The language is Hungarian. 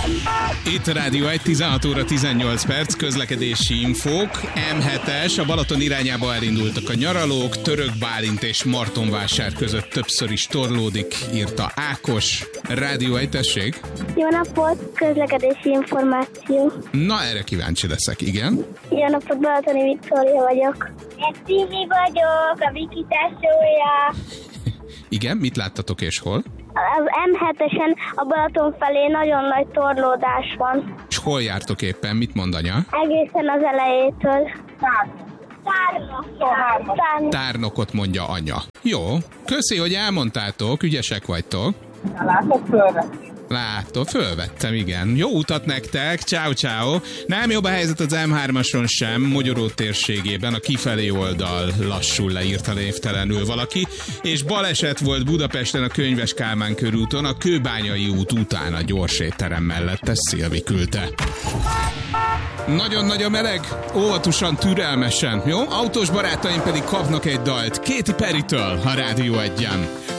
Itt a Rádió 1, 16 óra 18 perc, közlekedési infók. M7-es, a Balaton irányába elindultak a nyaralók, Török Bálint és Martonvásár között többször is torlódik, írta Ákos. Rádió 1, tessék. Jó napot, közlekedési információ. Na, erre kíváncsi leszek, igen. Jó napot, Balatoni Viktória vagyok. Én Timi vagyok, a Viki tesója. Igen, mit láttatok és hol? Az M7-esen a Balaton felé nagyon nagy torlódás van. És hol jártok éppen, mit mond anya? Egészen az elejétől. Tárnokot mondja anya. Jó, köszi, hogy elmondtátok, ügyesek vagytok. Látom, fölvettem, igen. Jó utat nektek, ciao ciao. Nem jobb a helyzet az M3-ason sem, Mogyoró térségében, a kifelé oldal lassul, leírta névtelenül valaki, és baleset volt Budapesten a Könyves Kálmán körúton, a Kőbányai út után a gyors étterem mellett, ezt Szilvi küldte. Nagyon-nagyon meleg, óvatosan, türelmesen, jó? Autós barátaim pedig kapnak egy dalt Katy Perrytől a Rádió 1-en.